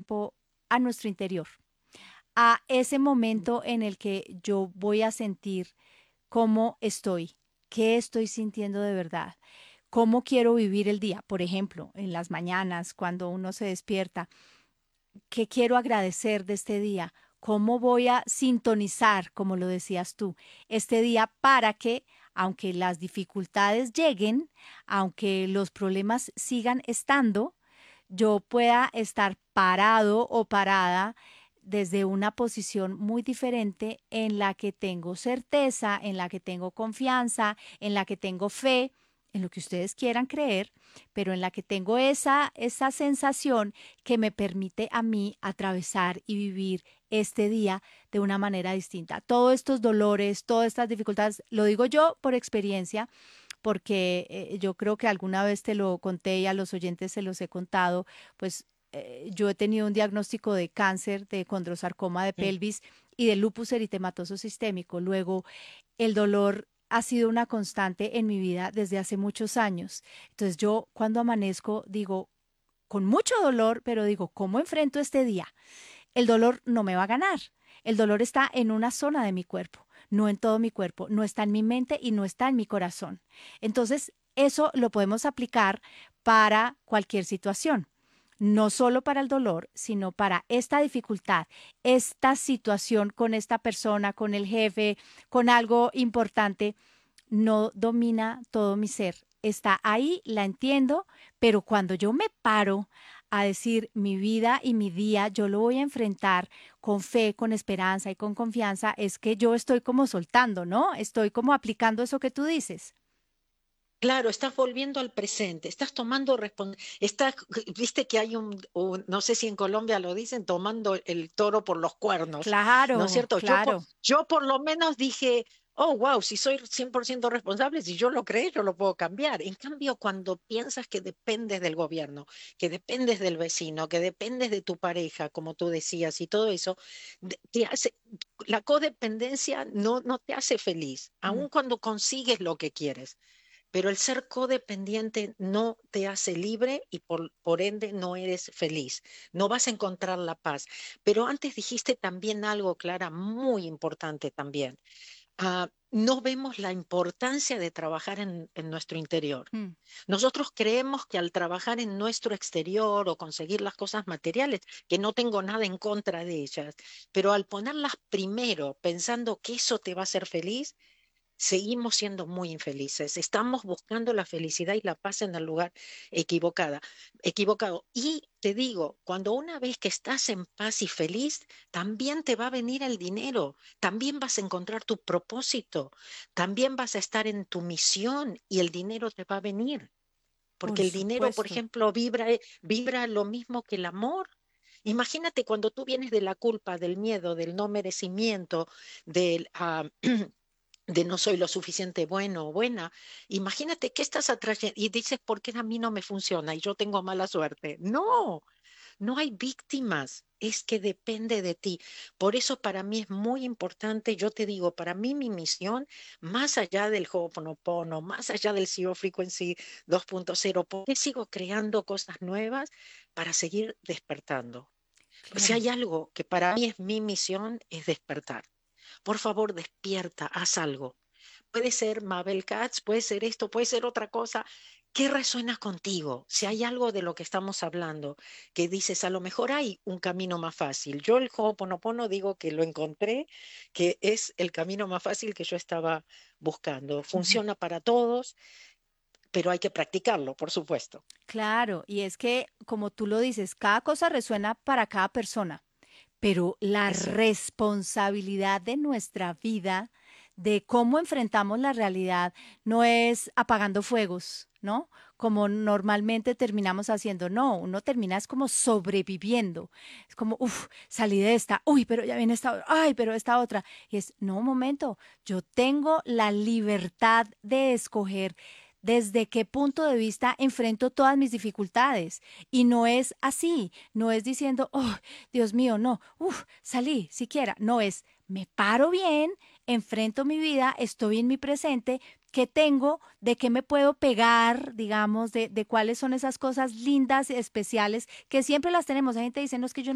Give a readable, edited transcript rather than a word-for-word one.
tiempo a nuestro interior, a ese momento en el que yo voy a sentir cómo estoy, qué estoy sintiendo de verdad, cómo quiero vivir el día. Por ejemplo, en las mañanas, cuando uno se despierta, ¿qué quiero agradecer de este día? ¿Cómo voy a sintonizar, como lo decías tú, este día para que, aunque las dificultades lleguen, aunque los problemas sigan estando, yo pueda estar parado o parada desde una posición muy diferente en la que tengo certeza, en la que tengo confianza, en la que tengo fe, en lo que ustedes quieran creer, pero en la que tengo esa sensación que me permite a mí atravesar y vivir este día de una manera distinta. Todos estos dolores, todas estas dificultades, lo digo yo por experiencia, porque yo creo que alguna vez te lo conté y a los oyentes se los he contado, pues yo he tenido un diagnóstico de cáncer, de condrosarcoma de Mm. pelvis y de lupus eritematoso sistémico. Luego, el dolor ha sido una constante en mi vida desde hace muchos años. Entonces yo cuando amanezco digo, con mucho dolor, pero digo, ¿cómo enfrento este día? El dolor no me va a ganar. El dolor está en una zona de mi cuerpo, no en todo mi cuerpo, no está en mi mente y no está en mi corazón. Entonces, eso lo podemos aplicar para cualquier situación, no solo para el dolor, sino para esta dificultad, esta situación con esta persona, con el jefe, con algo importante, no domina todo mi ser. Está ahí, la entiendo, pero cuando yo me paro a decir mi vida y mi día, yo lo voy a enfrentar con fe, con esperanza y con confianza, es que yo estoy como soltando, ¿no? Estoy como aplicando eso que tú dices. Claro, estás volviendo al presente, estás tomando estás, viste que hay no sé si en Colombia lo dicen, tomando el toro por los cuernos, ¿no es Claro, cierto? claro. Yo por lo menos dije, oh, wow, si soy 100% responsable, si yo lo creé, yo lo puedo cambiar. En cambio, cuando piensas que dependes del gobierno, que dependes del vecino, que dependes de tu pareja, como tú decías, y todo eso, la codependencia no te hace feliz, Mm, aun cuando consigues lo que quieres. Pero el ser codependiente no te hace libre y por ende no eres feliz. No vas a encontrar la paz. Pero antes dijiste también algo, Clara, muy importante también. No vemos la importancia de trabajar en nuestro interior. mm, Nosotros creemos que al trabajar en nuestro exterior o conseguir las cosas materiales, que no tengo nada en contra de ellas, pero al ponerlas primero pensando que eso te va a hacer feliz, seguimos siendo muy infelices. Estamos buscando la felicidad y la paz en el lugar equivocado. Y te digo, cuando una vez que estás en paz y feliz, también te va a venir el dinero, también vas a encontrar tu propósito, también vas a estar en tu misión y el dinero te va a venir. por Porque el dinero, por supuesto. ejemplo, vibra lo mismo que el amor. Imagínate cuando tú vienes de la culpa, del miedo, del no merecimiento, del, de no soy lo suficiente bueno o buena. Imagínate que estás atrayendo y dices, ¿por qué a mí no me funciona y yo tengo mala suerte? No, no hay víctimas. Es que depende de ti. Por eso para mí es muy importante, yo te digo, para mí mi misión, más allá del Ho'oponopono, más allá del Zero Frequency 2.0, ¿por qué sigo creando cosas nuevas para seguir despertando? Si Claro. hay algo que para mí es mi misión, es despertar. Por favor, despierta, haz algo. Puede ser Mabel Katz, puede ser esto, puede ser otra cosa. ¿Qué resuena contigo? Si Sí. hay algo de lo que estamos hablando que dices, a lo mejor hay un camino más fácil. Yo el Ho'oponopono digo que lo encontré, que es el camino más fácil que yo estaba buscando. Ujú. Funciona para todos, pero hay que practicarlo, por supuesto. Claro, y es que, como tú lo dices, cada cosa resuena para cada persona. Pero la Eso. responsabilidad de nuestra vida, de cómo enfrentamos la realidad, no es apagando fuegos, ¿no? Como normalmente terminamos haciendo. No, uno termina es como sobreviviendo. Es como, uff, salí de esta, uy, pero ya viene esta otra, ay, pero esta otra. Y es, no, un momento, yo tengo la libertad de escoger desde qué punto de vista enfrento todas mis dificultades. Y no es así, no es diciendo, oh, Dios mío, no, salí siquiera. No es, me paro bien, enfrento mi vida, estoy en mi presente, qué tengo, de qué me puedo pegar, digamos, de cuáles son esas cosas lindas, especiales, que siempre las tenemos. La gente dice, no es que yo